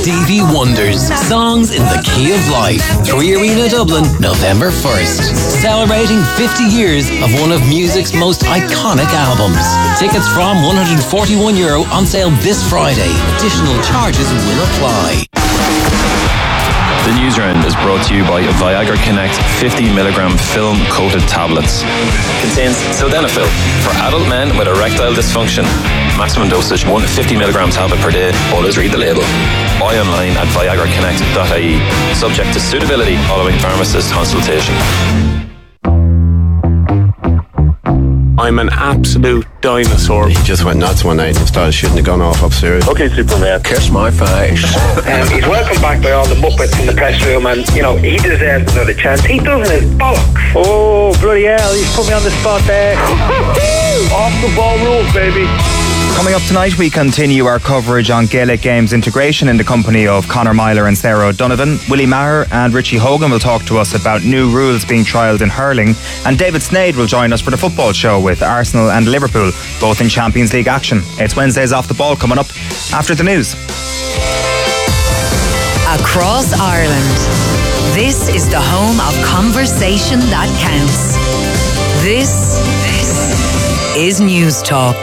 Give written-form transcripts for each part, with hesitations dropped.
Stevie Wonders, Songs in the Key of Life. 3 Arena Dublin, November 1st. Celebrating 50 years of one of music's most iconic albums. Tickets from €141 on sale this Friday. Additional charges will apply. The News Round is brought to you by Viagra Connect 50mg film-coated tablets. Contains sildenafil for adult men with erectile dysfunction. Maximum dosage 1 50mg tablet per day. Always read the label. Buy online at viagraconnect.ie. Subject to suitability following pharmacist consultation. I'm an absolute dinosaur. He just went nuts one night and started shooting the gun off upstairs. Okay, Superman. Kiss my face. He's welcomed back by all the Muppets in the press room, and, you know, he deserves another chance. He doesn't his bollocks. Oh, bloody hell, he's put me on the spot there. Off the ball rules, baby. Coming up tonight, we continue our coverage on Gaelic Games integration in the company of Conor Myler and Sarah O'Donovan. Willie Maher and Richie Hogan will talk to us about new rules being trialled in hurling. And David Snade will join us for the football show with Arsenal and Liverpool, both in Champions League action. It's Wednesday's Off the Ball coming up after the news. Across Ireland, this is the home of conversation that counts. This is News Talk.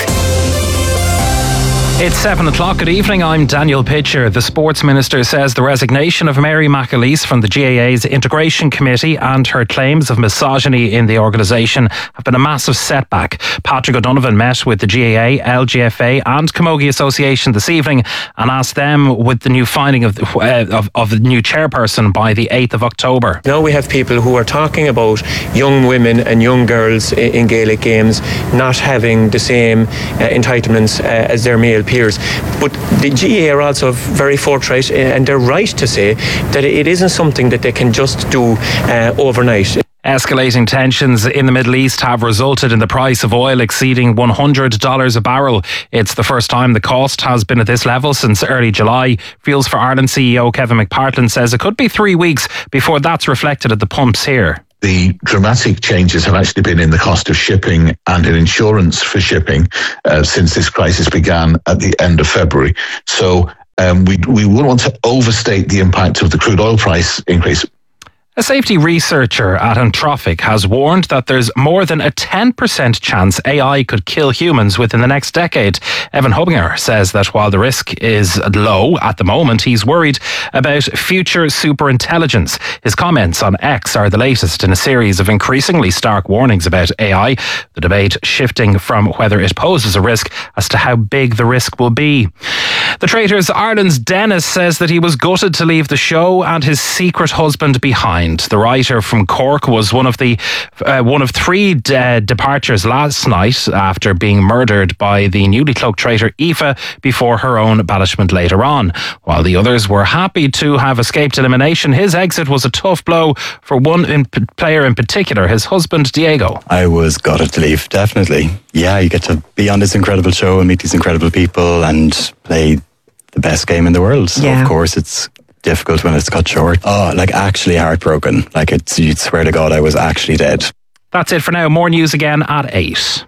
It's 7 o'clock. Good evening. I'm Daniel Pitcher. The Sports Minister says the resignation of Mary McAleese from the GAA's Integration Committee and her claims of misogyny in the organisation have been a massive setback. Patrick O'Donovan met with the GAA, LGFA and Camogie Association this evening and asked them with the new finding of the new chairperson by the 8th of October. Now we have people who are talking about young women and young girls in Gaelic Games not having the same entitlements as their male peers. But the GAA are also very forthright and they're right to say that it isn't something that they can just do overnight. Escalating tensions in the Middle East have resulted in the price of oil exceeding $100 a barrel. It's the first time the cost has been at this level since early July. Fuels for Ireland CEO Kevin McPartlin says it could be 3 weeks before that's reflected at the pumps here. The dramatic changes have actually been in the cost of shipping and in insurance for shipping since this crisis began at the end of February. So we wouldn't want to overstate the impact of the crude oil price increase. A safety researcher at Anthropic has warned that there's more than a 10% chance AI could kill humans within the next decade. Evan Hubinger says that while the risk is low at the moment, he's worried about future superintelligence. His comments on X are the latest in a series of increasingly stark warnings about AI, the debate shifting from whether it poses a risk as to how big the risk will be. The Traitors Ireland's Dennis says that he was gutted to leave the show and his secret husband behind. The writer from Cork was one of 3 departures last night after being murdered by the newly cloaked traitor Aoife before her own banishment later on. While the others were happy to have escaped elimination, his exit was a tough blow for one player in particular, his husband Diego. I was gutted to leave, definitely. Yeah, you get to be on this incredible show and meet these incredible people and play the best game in the world. So of course it's difficult when it's cut short. Oh, like actually heartbroken. Like you'd swear to God I was actually dead. That's it for now. More news again at 8.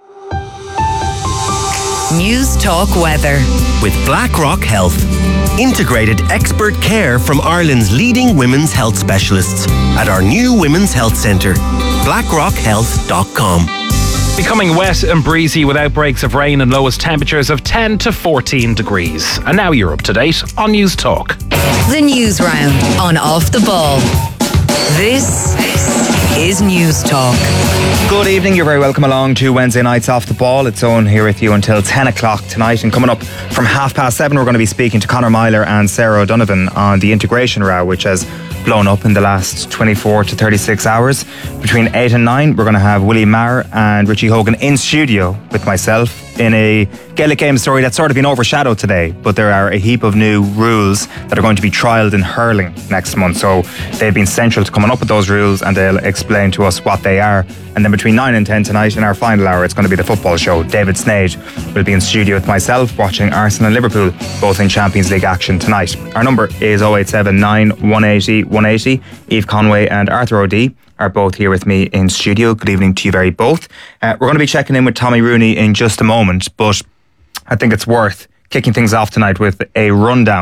News Talk Weather. With BlackRock Health. Integrated expert care from Ireland's leading women's health specialists at our new Women's Health Centre. BlackRockHealth.com. Becoming wet and breezy with outbreaks of rain and lowest temperatures of 10 to 14 degrees. And now you're up to date on News Talk. The News Round on Off the Ball. This is News Talk. Good evening, you're very welcome along to Wednesday night's Off the Ball. It's Owen here with you until 10 o'clock tonight, and coming up from 7:30 we're going to be speaking to Conor Myler and Sarah O'Donovan on the integration row which has blown up in the last 24 to 36 hours. Between 8 and 9 we're going to have Willie Maher and Richie Hogan in studio with myself in a Gaelic Games story that's sort of been overshadowed today, but there are a heap of new rules that are going to be trialled in hurling next month, so they've been central to coming up with those rules and they'll explain to us what they are. And then between 9 and 10 tonight in our final hour it's going to be the football show. David Snade will be in studio with myself watching Arsenal and Liverpool both in Champions League action tonight. Our number is 0879 180 180. Eve Conway and Arthur O'D are both here with me in studio. Good evening to you very both. We're going to be checking in with Tommy Rooney in just a moment, but I think it's worth kicking things off tonight with a rundown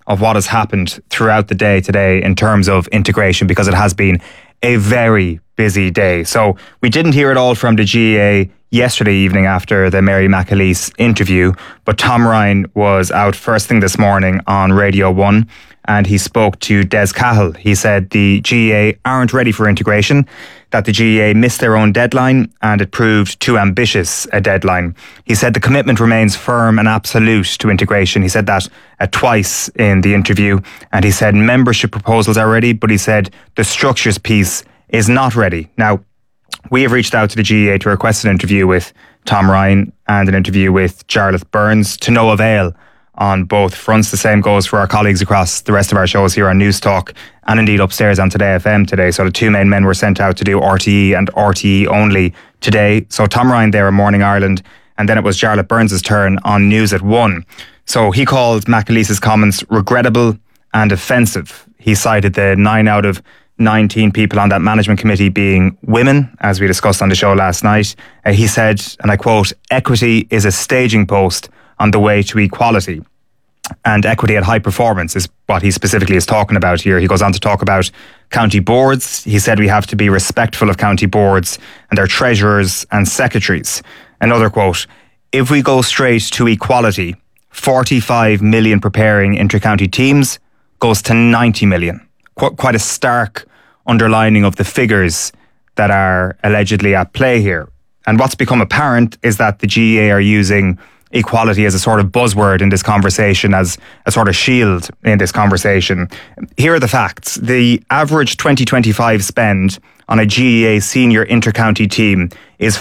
of what has happened throughout the day today in terms of integration, because it has been a very busy day. So we didn't hear it all from the GAA yesterday evening after the Mary McAleese interview, but Tom Ryan was out first thing this morning on Radio 1 and he spoke to Des Cahill. He said the GAA aren't ready for integration, that the GAA missed their own deadline and it proved too ambitious a deadline. He said the commitment remains firm and absolute to integration. He said that twice in the interview, and he said membership proposals are ready, but he said the structures piece is not ready. Now, we have reached out to the GAA to request an interview with Tom Ryan and an interview with Jarlath Burns, to no avail on both fronts. The same goes for our colleagues across the rest of our shows here on News Talk and indeed upstairs on Today FM today. So the two main men were sent out to do RTE and RTE only today. So Tom Ryan there in Morning Ireland, and then it was Jarlath Burns' turn on News at 1. So he called McAleese's comments regrettable and offensive. He cited the 9 out of 19 people on that management committee being women, as we discussed on the show last night. He said, and I quote, "Equity is a staging post on the way to equality." And equity at high performance is what he specifically is talking about here. He goes on to talk about county boards. He said we have to be respectful of county boards and their treasurers and secretaries. Another quote, "If we go straight to equality, 45 million preparing inter-county teams goes to 90 million. Quite a stark underlining of the figures that are allegedly at play here. And what's become apparent is that the GAA are using equality as a sort of buzzword in this conversation, as a sort of shield in this conversation. Here are the facts. The average 2025 spend on a GAA senior inter-county team is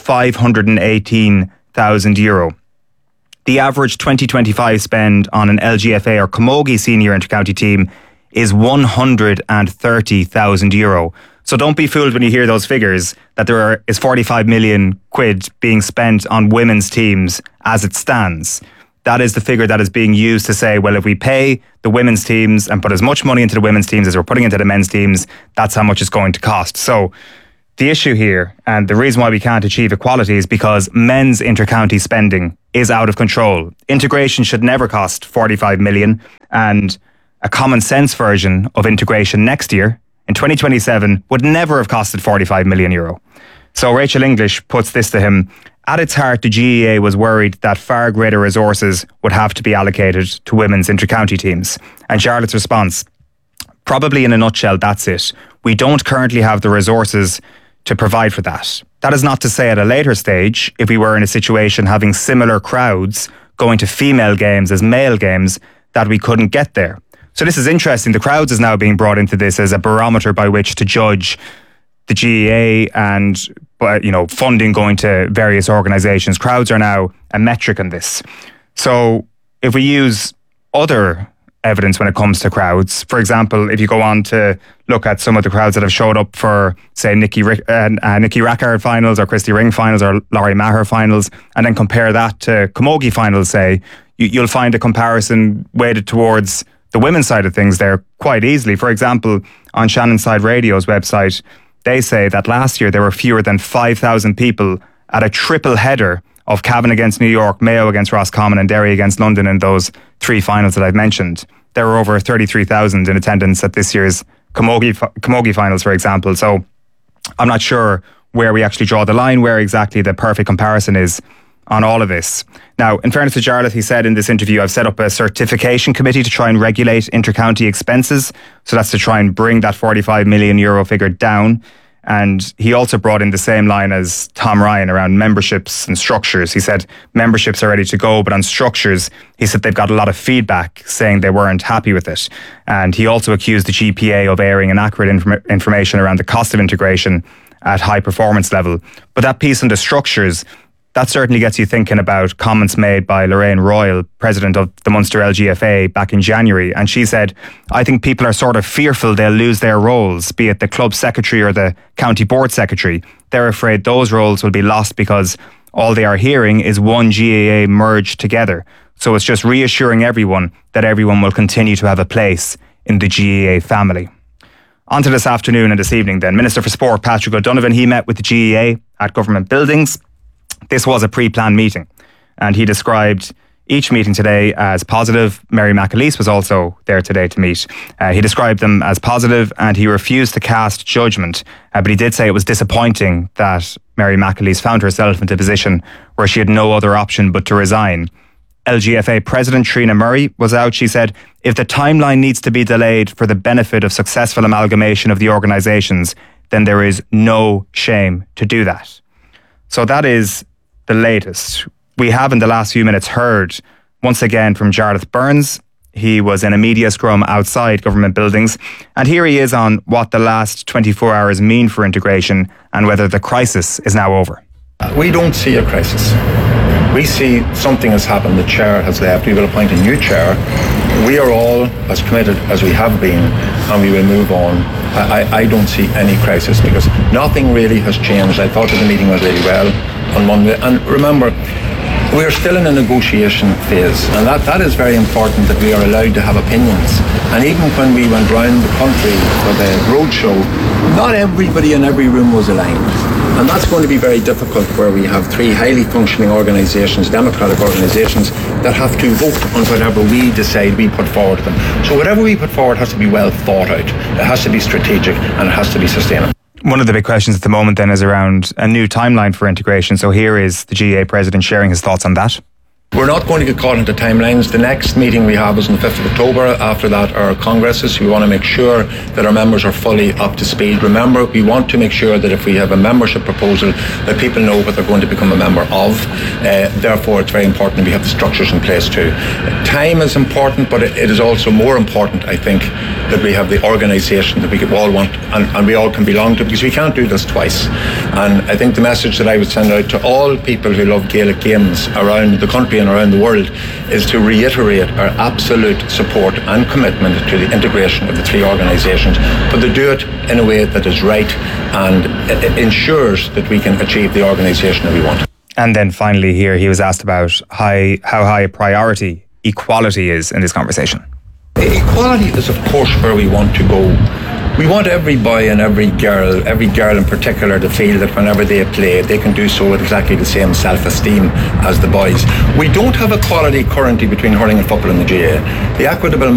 €518,000. The average 2025 spend on an LGFA or Camogie senior inter-county team is €130,000. So don't be fooled when you hear those figures, that there is 45 million quid being spent on women's teams as it stands. That is the figure that is being used to say, well, if we pay the women's teams and put as much money into the women's teams as we're putting into the men's teams, that's how much it's going to cost. So the issue here, and the reason why we can't achieve equality, is because men's inter-county spending is out of control. Integration should never cost 45 million, and a common sense version of integration next year, in 2027, would never have costed €45 million. So Rachel English puts this to him: at its heart, the GAA was worried that far greater resources would have to be allocated to women's inter-county teams. And Charlotte's response: probably in a nutshell, that's it. We don't currently have the resources to provide for that. That is not to say at a later stage, if we were in a situation having similar crowds going to female games as male games, that we couldn't get there. So this is interesting. The crowds is now being brought into this as a barometer by which to judge the GAA and funding going to various organisations. Crowds are now a metric in this. So if we use other evidence when it comes to crowds, for example, if you go on to look at some of the crowds that have showed up for, say, Nikki Rackard finals or Christy Ring finals or Laurie Maher finals, and then compare that to Camogie finals, say, you'll find a comparison weighted towards the women's side of things there quite easily. For example, on Shannonside Radio's website, they say that last year there were fewer than 5,000 people at a triple header of Cavan against New York, Mayo against Roscommon and Derry against London in those three finals that I've mentioned. There were over 33,000 in attendance at this year's Camogie finals, for example. So I'm not sure where we actually draw the line, where exactly the perfect comparison is on all of this. Now, in fairness to Jarlath, he said in this interview, I've set up a certification committee to try and regulate inter-county expenses. So that's to try and bring that €45 million figure down. And he also brought in the same line as Tom Ryan around memberships and structures. He said memberships are ready to go, but on structures, he said they've got a lot of feedback saying they weren't happy with it. And he also accused the GPA of airing inaccurate information around the cost of integration at high performance level. But that piece on the structures, that certainly gets you thinking about comments made by Lorraine Royal, president of the Munster LGFA, back in January. And she said, I think people are sort of fearful they'll lose their roles, be it the club secretary or the county board secretary. They're afraid those roles will be lost because all they are hearing is one GAA merged together. So it's just reassuring everyone that everyone will continue to have a place in the GAA family. On to this afternoon and this evening then. Minister for Sport, Patrick O'Donovan, he met with the GAA at government buildings. This was a pre-planned meeting, and he described each meeting today as positive. Mary McAleese was also there today to meet. He described them as positive and he refused to cast judgment, but he did say it was disappointing that Mary McAleese found herself into a position where she had no other option but to resign. LGFA President Trina Murray was out. She said, if the timeline needs to be delayed for the benefit of successful amalgamation of the organisations, then there is no shame to do that. So that is the latest. We have in the last few minutes heard once again from Jarlath Burns. He was in a media scrum outside government buildings, and here he is on what the last 24 hours mean for integration and whether the crisis is now over. We don't see a crisis. We see something has happened. The chair has left. We will appoint a new chair. We are all as committed as we have been, and we will move on. I don't see any crisis because nothing really has changed. I thought that the meeting went really well on Monday. And remember, we are still in a negotiation phase, and that is very important, that we are allowed to have opinions. And even when we went round the country for the roadshow, not everybody in every room was aligned. And that's going to be very difficult where we have three highly functioning organisations, democratic organisations, that have to vote on whatever we decide we put forward to them. So whatever we put forward has to be well thought out. It has to be strategic and it has to be sustainable. One of the big questions at the moment then is around a new timeline for integration. So here is the GAA president sharing his thoughts on that. We're not going to get caught into timelines. The next meeting we have is on the 5th of October. After that, our congresses. We want to make sure that our members are fully up to speed. Remember, we want to make sure that if we have a membership proposal, that people know what they're going to become a member of. Therefore, it's very important that we have the structures in place too. Time is important, but it is also more important, I think, that we have the organisation that we all want and we all can belong to, because we can't do this twice. And I think the message that I would send out to all people who love Gaelic games around the country and around the world is to reiterate our absolute support and commitment to the integration of the three organisations, but to do it in a way that is right and it ensures that we can achieve the organisation that we want. And then finally here, he was asked about how high a priority equality is in this conversation. Equality is, of course, where we want to go. We want every boy and every girl in particular, to feel that whenever they play, they can do so with exactly the same self-esteem as the boys. We don't have equality currently between hurling and football in the GAA. The equitable